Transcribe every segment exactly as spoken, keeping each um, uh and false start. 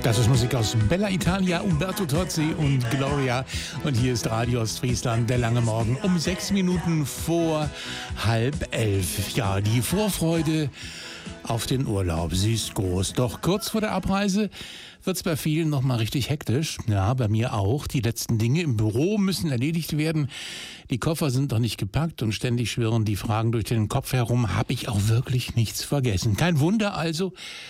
Das ist Musik aus Bella Italia, Umberto Tozzi und Gloria. Und hier ist Radio Ostfriesland, der lange Morgen um sechs Minuten vor halb elf. Ja, die Vorfreude auf den Urlaub, sie ist groß. Doch kurz vor der Abreise wird es bei vielen noch mal richtig hektisch. Ja, bei mir auch. Die letzten Dinge im Büro müssen erledigt werden. Die Koffer sind noch nicht gepackt und ständig schwirren die Fragen durch den Kopf herum. Habe ich auch wirklich nichts vergessen? Kein Wunder also,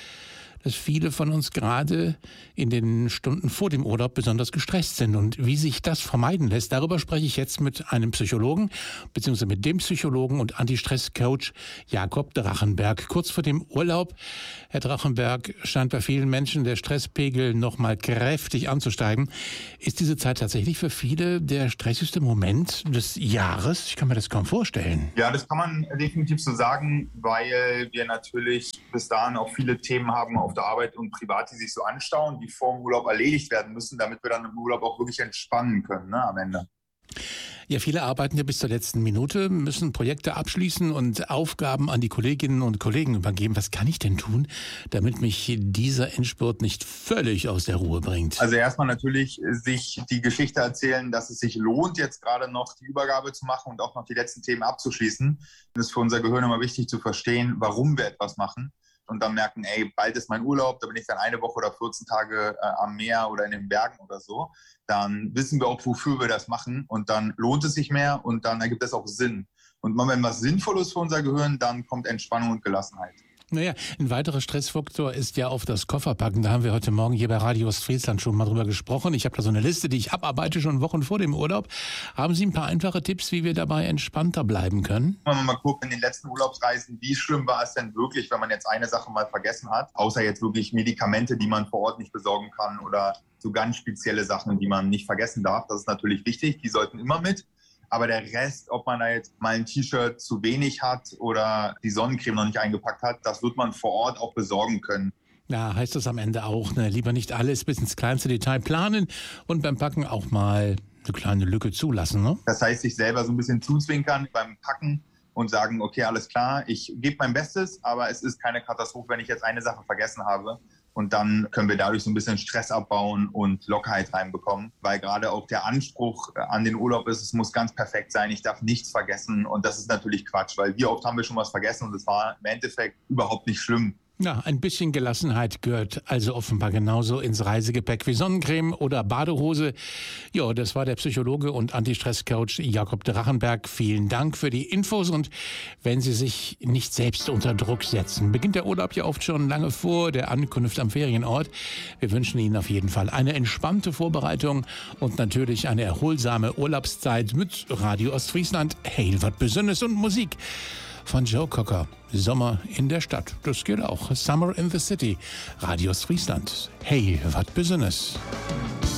dass viele von uns gerade in den Stunden vor dem Urlaub besonders gestresst sind. Und wie sich das vermeiden lässt, darüber spreche ich jetzt mit einem Psychologen, beziehungsweise mit dem Psychologen und Anti-Stress-Coach Jakob Drachenberg. Kurz vor dem Urlaub, Herr Drachenberg, scheint bei vielen Menschen der Stresspegel noch mal kräftig anzusteigen. Ist diese Zeit tatsächlich für viele der stressigste Moment des Jahres? Ich kann mir das kaum vorstellen. Ja, das kann man definitiv so sagen, weil wir natürlich bis dahin auch viele Themen haben auf der Arbeit und privat, die sich so anstauen, die vor dem Urlaub erledigt werden müssen, damit wir dann im Urlaub auch wirklich entspannen können, ne, am Ende. Ja, viele arbeiten ja bis zur letzten Minute, müssen Projekte abschließen und Aufgaben an die Kolleginnen und Kollegen übergeben. Was kann ich denn tun, damit mich dieser Endspurt nicht völlig aus der Ruhe bringt? Also erstmal natürlich sich die Geschichte erzählen, dass es sich lohnt, jetzt gerade noch die Übergabe zu machen und auch noch die letzten Themen abzuschließen. Das ist für unser Gehirn immer wichtig zu verstehen, warum wir etwas machen. Und dann merken, ey, bald ist mein Urlaub, da bin ich dann eine Woche oder vierzehn Tage äh, am Meer oder in den Bergen oder so. Dann wissen wir auch, wofür wir das machen und dann lohnt es sich mehr und dann ergibt es auch Sinn. Und wenn was sinnvoll ist für unser Gehirn, dann kommt Entspannung und Gelassenheit. Naja, ein weiterer Stressfaktor ist ja oft das Kofferpacken. Da haben wir heute Morgen hier bei Radio Ostfriesland schon mal drüber gesprochen. Ich habe da so eine Liste, die ich abarbeite schon Wochen vor dem Urlaub. Haben Sie ein paar einfache Tipps, wie wir dabei entspannter bleiben können? Wenn man mal guckt in den letzten Urlaubsreisen, wie schlimm war es denn wirklich, wenn man jetzt eine Sache mal vergessen hat? Außer jetzt wirklich Medikamente, die man vor Ort nicht besorgen kann oder so ganz spezielle Sachen, die man nicht vergessen darf. Das ist natürlich wichtig, die sollten immer mit. Aber der Rest, ob man da jetzt mal ein T-Shirt zu wenig hat oder die Sonnencreme noch nicht eingepackt hat, das wird man vor Ort auch besorgen können. Ja, heißt das am Ende auch, ne? Lieber nicht alles bis ins kleinste Detail planen und beim Packen auch mal eine kleine Lücke zulassen, ne? Das heißt, sich selber so ein bisschen zuzwinkern beim Packen und sagen, okay, alles klar, ich gebe mein Bestes, aber es ist keine Katastrophe, wenn ich jetzt eine Sache vergessen habe. Und dann können wir dadurch so ein bisschen Stress abbauen und Lockerheit reinbekommen, weil gerade auch der Anspruch an den Urlaub ist, es muss ganz perfekt sein, ich darf nichts vergessen. Und das ist natürlich Quatsch, weil wie oft haben wir schon was vergessen und es war im Endeffekt überhaupt nicht schlimm. Ja, ein bisschen Gelassenheit gehört also offenbar genauso ins Reisegepäck wie Sonnencreme oder Badehose. Ja, das war der Psychologe und Anti-Stress-Coach Jakob Drachenberg. Vielen Dank für die Infos und wenn Sie sich nicht selbst unter Druck setzen, beginnt der Urlaub ja oft schon lange vor der Ankunft am Ferienort. Wir wünschen Ihnen auf jeden Fall eine entspannte Vorbereitung und natürlich eine erholsame Urlaubszeit mit Radio Ostfriesland, Hey, wat Besonderes und Musik von Joe Cocker. Sommer in der Stadt, das geht auch. Summer in the City. Radio Ostfriesland. Hey, wat Besonderes.